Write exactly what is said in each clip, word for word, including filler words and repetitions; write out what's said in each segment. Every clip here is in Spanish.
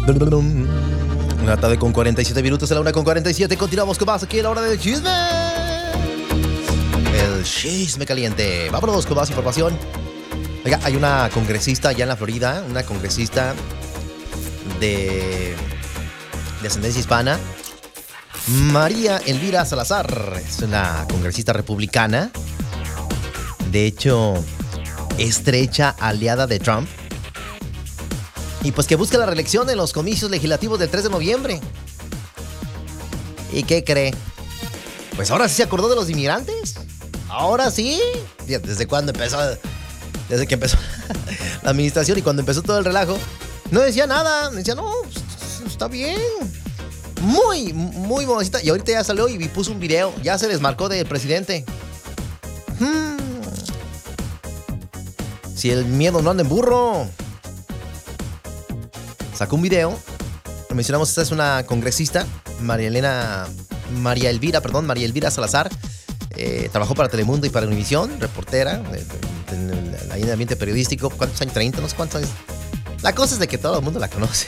Una tarde con cuarenta y siete minutos, a la una con cuarenta y siete. Continuamos con más aquí a la hora del chisme. El chisme caliente. Vámonos con más información. Oiga, hay una congresista allá en la Florida, una congresista de, de ascendencia hispana, María Elvira Salazar. Es una congresista republicana. De hecho, estrecha aliada de Trump. Y pues que busca la reelección en los comicios legislativos del tres de noviembre. ¿Y qué cree? Pues ahora sí se acordó de los inmigrantes. Ahora sí. ¿Desde cuándo empezó? Desde que empezó la administración y cuando empezó todo el relajo, no decía nada. Decía, no, está bien. Muy, muy bonita. Y ahorita ya salió y puso un video. Ya se desmarcó del presidente. Hmm. Si el miedo no anda en burro. Sacó un video. Lo mencionamos, esta es una congresista, María Elena, María Elvira, perdón, María Elvira Salazar. Eh, trabajó para Telemundo y para Univisión, reportera, en el, el ambiente periodístico. ¿Cuántos años? treinta, no sé cuántos años. La cosa es de que todo el mundo la conoce.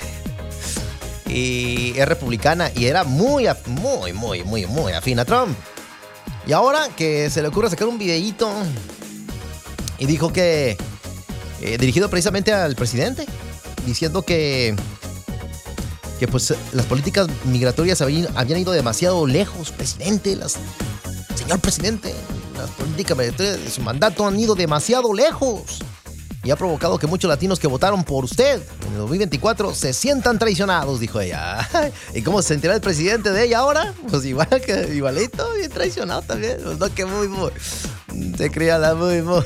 Y es republicana y era muy, muy, muy, muy, muy afín a Trump. Y ahora que se le ocurre sacar un videíto y dijo que, eh, dirigido precisamente al presidente, diciendo que, que pues las políticas migratorias habían, habían ido demasiado lejos, presidente. Las, señor presidente, las políticas migratorias de su mandato han ido demasiado lejos y ha provocado que muchos latinos que votaron por usted en el dos mil veinticuatro se sientan traicionados, dijo ella. ¿Y cómo se sentirá el presidente de ella ahora? Pues igual que igualito, bien traicionado también. Pues no, que muy, muy. Se creía la muy, muy.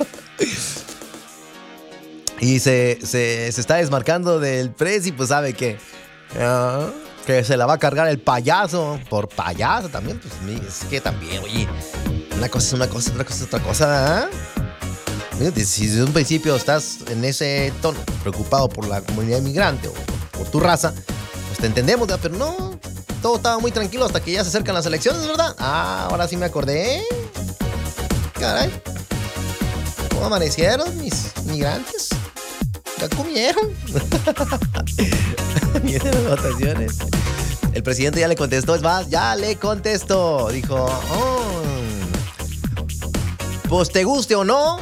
Y se, se, se está desmarcando del presi, pues sabe que, uh, que se la va a cargar el payaso. Por payaso también, pues es que también, oye, una cosa es una cosa, otra cosa es otra cosa, ¿eh? Si desde un principio estás en ese tono, preocupado por la comunidad inmigrante o por, por tu raza, pues te entendemos, ¿verdad? Pero no, todo estaba muy tranquilo hasta que ya se acercan las elecciones, ¿verdad? Ah, ahora sí me acordé. Caray, ¿cómo amanecieron mis migrantes? ¿Ya comieron? Vienen las votaciones. El presidente ya le contestó, es más, ya le contestó. Dijo, oh, pues te guste o no,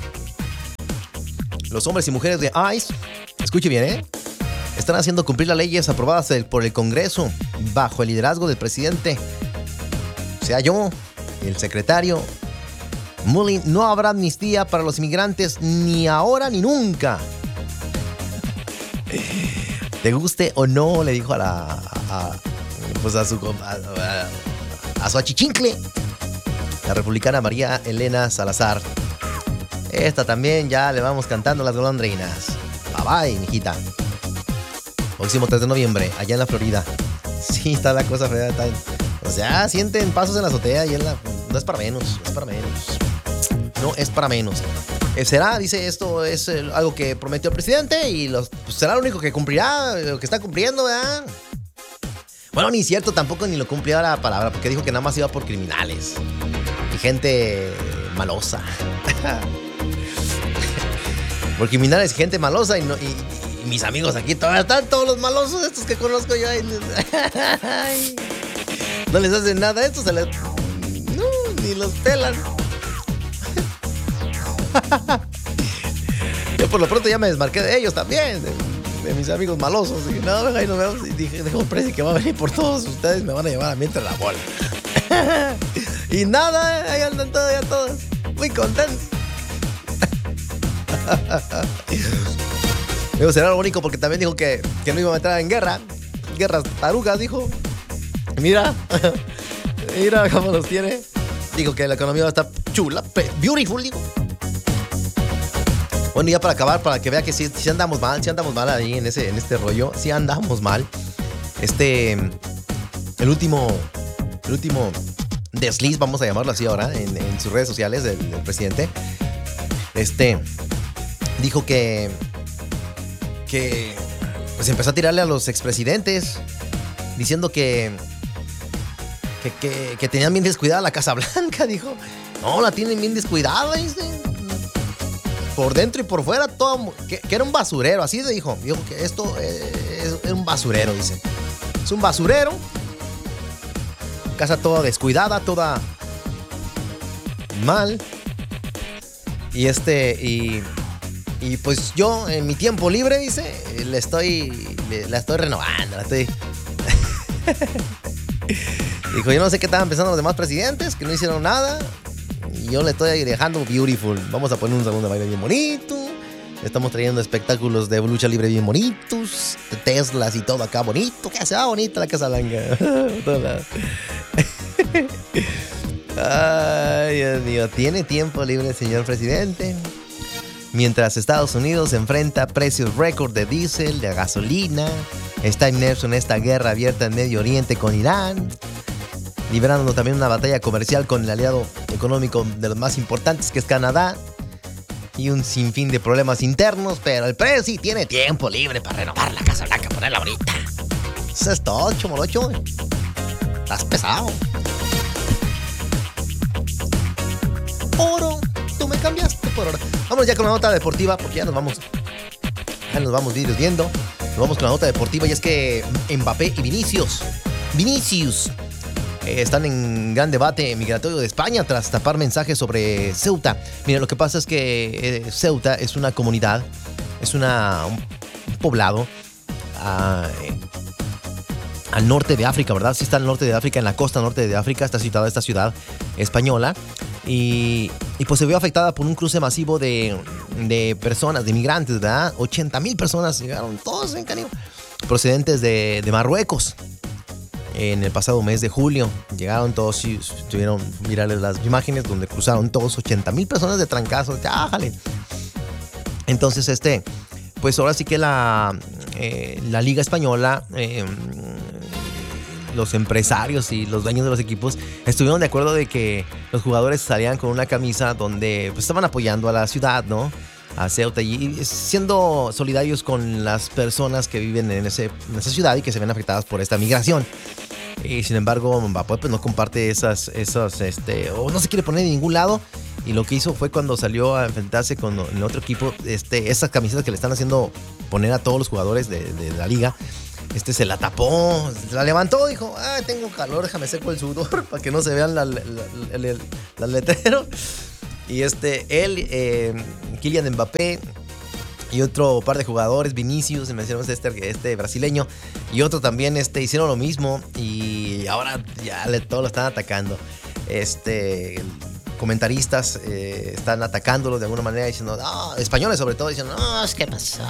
los hombres y mujeres de ICE, escuche bien, ¿eh? Están haciendo cumplir las leyes aprobadas por el Congreso bajo el liderazgo del presidente. O sea, yo, el secretario Mullin, no habrá amnistía para los inmigrantes ni ahora ni nunca. Te guste o no, le dijo a la a, pues a su a, a, a su achichincle, la republicana María Elena Salazar. Esta también ya le vamos cantando las golondrinas. Bye bye, mijita. Próximo tres de noviembre, allá en la Florida. Sí, está la cosa fea. Está en, o sea, sienten pasos en la azotea y en la, no es para menos, no es para menos. No es para menos. Será, dice, esto es eh, algo que prometió el presidente y los, pues, será lo único que cumplirá, lo que está cumpliendo, ¿verdad? Bueno, ni cierto, tampoco ni lo cumplió la palabra, porque dijo que nada más iba por criminales y gente malosa. Por criminales y gente malosa y, no, y, y mis amigos aquí todavía están todos los malosos estos que conozco yo. Ay, no les hacen nada a estos, se les, no, ni los pelan. Yo por lo pronto ya me desmarqué de ellos también, de, de mis amigos malosos. Dije, no, ahí nos vemos. Y dije, dejo un precio que va a venir por todos ustedes, me van a llevar a mí entre la bola. Y nada, ahí andan todavía todos muy contentos. Digo, será lo único porque también dijo que, que no iba a entrar en guerra. Guerras tarugas, dijo. Mira, mira cómo los tiene. Dijo que la economía va a estar chula, beautiful, digo. Bueno, ya para acabar, para que vea que sí, sí andamos mal, sí andamos mal ahí en, ese, en este rollo, sí andamos mal. Este, el último, el último desliz, vamos a llamarlo así ahora, en, en sus redes sociales del, del presidente, este, dijo que, que, pues empezó a tirarle a los expresidentes, diciendo que, que, que, que tenían bien descuidada la Casa Blanca, dijo. No, la tienen bien descuidada, dice. Por dentro y por fuera, todo, que, que era un basurero, así le dijo. Dijo que esto, eh, es, es un basurero, dice. Es un basurero. Casa toda descuidada, toda mal. Y este, y, y pues yo en mi tiempo libre, dice, le estoy, le, la estoy renovando, la estoy... Dijo, yo no sé qué estaban pensando los demás presidentes, que no hicieron nada. Y yo le estoy dejando beautiful. Vamos a poner un segundo baile bien bonito. Estamos trayendo espectáculos de lucha libre bien bonitos, de Teslas y todo acá bonito. Que se va bonita la Casa Blanca. Ay, Dios mío, ¿tiene tiempo libre el señor presidente? Mientras Estados Unidos enfrenta precios récord de diésel, de gasolina, está inmerso en esta guerra abierta en Medio Oriente con Irán, librando también una batalla comercial con el aliado económico de los más importantes, que es Canadá, y un sinfín de problemas internos, pero el precio sí tiene tiempo libre para renovar la Casa Blanca, ponerla bonita. Eso es todo, chomolocho. Estás pesado. Oro, tú me cambiaste por oro. Vamos ya con la nota deportiva, porque ya nos vamos, ya nos vamos viendo. Nos vamos con la nota deportiva, y es que Mbappé y Vinicius, Vinicius, eh, están en gran debate migratorio de España tras tapar mensajes sobre Ceuta. Mira, lo que pasa es que eh, Ceuta es una comunidad, es una, un, un poblado uh, eh, al norte de África, ¿verdad? Sí está al norte de África, en la costa norte de África, está situada esta ciudad española. Y, y pues se vio afectada por un cruce masivo de, de personas, de migrantes, ¿verdad? ochenta mil personas llegaron, todos en canijo, procedentes de, de Marruecos. En el pasado mes de julio llegaron todos y estuvieron virales las imágenes donde cruzaron todos ochenta mil personas de trancazo. ¡Chájale! Entonces, este, pues ahora sí que la, eh, la Liga Española, eh, los empresarios y los dueños de los equipos estuvieron de acuerdo de que los jugadores salían con una camisa donde pues, estaban apoyando a la ciudad, ¿no? A Ceuta, y siendo solidarios con las personas que viven en, ese, en esa ciudad y que se ven afectadas por esta migración. Y sin embargo, Mbappé pues, no comparte esas, esas este, o no se quiere poner de ningún lado. Y lo que hizo fue cuando salió a enfrentarse con el otro equipo, este, esas camisetas que le están haciendo poner a todos los jugadores de, de la liga. Este se la tapó, la levantó, dijo, ah, tengo calor, déjame seco el sudor para que no se vean las la, la, la, letreros. Y este, él, eh, Kylian Mbappé y otro par de jugadores, Vinicius, mencionamos este, este brasileño, y otro también, este, hicieron lo mismo y ahora ya le, todos lo están atacando. Este, comentaristas eh, están atacándolo de alguna manera, diciendo, no, españoles sobre todo, diciendo, no, es que pasó,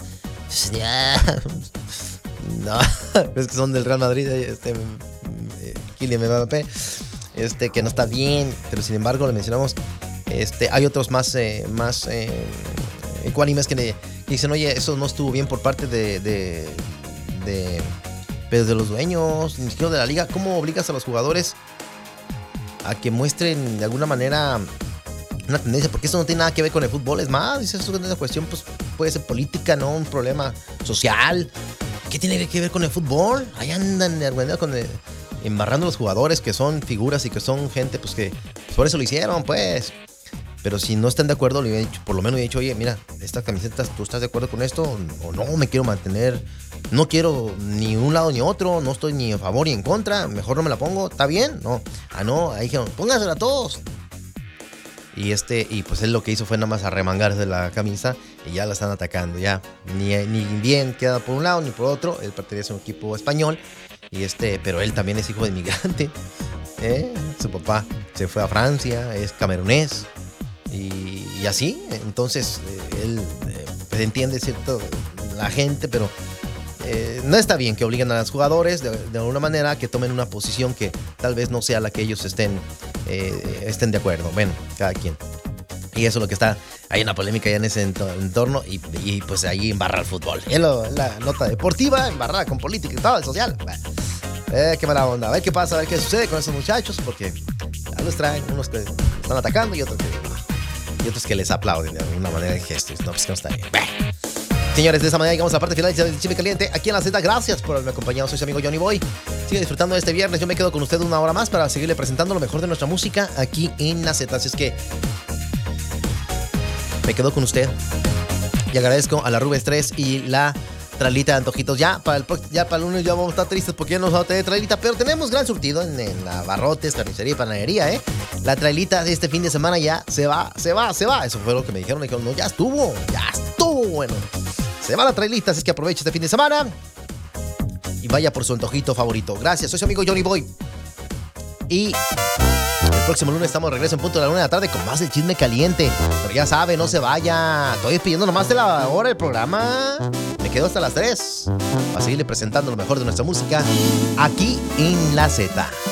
no, es que son del Real Madrid, este, eh, Kylian Mbappé, este, que no está bien, pero sin embargo le mencionamos, este, hay otros más, eh, más eh, ecuánimes que, que dicen, oye, eso no estuvo bien por parte de, de, de, pero de los dueños, ni siquiera de la liga. ¿Cómo obligas a los jugadores a que muestren de alguna manera una tendencia? Porque eso no tiene nada que ver con el fútbol, es más, dice, eso es una cuestión, pues puede ser política, no un problema social. ¿Qué tiene que ver con el fútbol? Ahí andan con el, embarrando a los jugadores que son figuras y que son gente, pues que pues por eso lo hicieron, pues. Pero si no están de acuerdo, le he dicho, por lo menos le he dicho, oye, mira, estas camisetas, ¿tú estás de acuerdo con esto? O no, me quiero mantener, no quiero ni un lado ni otro, no estoy ni a favor ni en contra, mejor no me la pongo, ¿está bien? No, ah, no, ahí dijeron, póngansela a todos. Y este, y pues él lo que hizo fue nada más arremangarse la camisa y ya la están atacando, ya. Ni, ni bien queda por un lado ni por otro, él pertenece a un equipo español, y este, pero él también es hijo de inmigrante, ¿eh? Su papá se fue a Francia, es camerunés. Y, y así, entonces eh, él eh, pues entiende cierto la gente, pero eh, no está bien que obliguen a los jugadores de, de alguna manera a que tomen una posición que tal vez no sea la que ellos estén, eh, estén de acuerdo. Bueno, cada quien. Y eso es lo que está, hay una polémica ya en ese entorno y, y pues ahí embarra el fútbol. Es lo, la nota deportiva, embarrada con política y todo, el social. Bueno, eh, qué mala onda. A ver qué pasa, a ver qué sucede con esos muchachos, porque ya los traen unos que están atacando y otros que... y otros que les aplauden de alguna manera de gestos. No, pues que no está bien. Señores, de esa manera llegamos a la parte final del Chisme Caliente aquí en La Z. Gracias por haberme acompañado. Soy su amigo Johnny Boy. Sigue disfrutando de este viernes. Yo me quedo con usted una hora más para seguirle presentando lo mejor de nuestra música aquí en La Z. Así es que me quedo con usted y agradezco a la Rubes tres y la trailita de antojitos. Ya para el, ya para el lunes ya vamos a estar tristes porque ya no nos va a tener trailita, pero tenemos gran surtido en, en abarrotes, carnicería y panadería, ¿eh? La trailita de este fin de semana ya se va, se va, se va. Eso fue lo que me dijeron. Me dijeron, no, ya estuvo, ya estuvo, bueno. Se va la trailita, así que aproveche este fin de semana y vaya por su antojito favorito. Gracias, soy su amigo Johnny Boy. Y el próximo lunes estamos de regreso en punto de la una de la tarde con más del chisme caliente. Pero ya sabe, no se vaya. Estoy despidiendo nomás de la hora del programa. Me quedo hasta las tres para seguirle presentando lo mejor de nuestra música aquí en La Z.